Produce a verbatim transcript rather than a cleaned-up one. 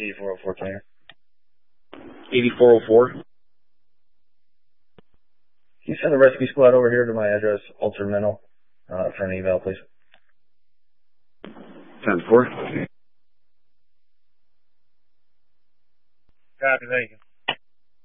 eighty-four oh four Tanner. eighty-four oh four. Can you send the rescue squad over here to my address, Ultra Mental, uh, for an eval, please? ten four. Copy, thank you.